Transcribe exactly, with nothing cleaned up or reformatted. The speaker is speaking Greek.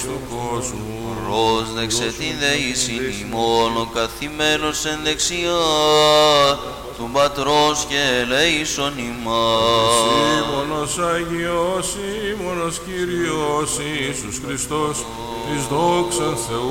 του κόσμου. Πρόσδεξε την δεήσιν ημών, ο καθημένος εν δεξιά του Πατρός και ελέησον ημάς. Μόνος Αγιός, μόνος Κύριος Ιησούς Χριστός, εις δόξαν Θεού.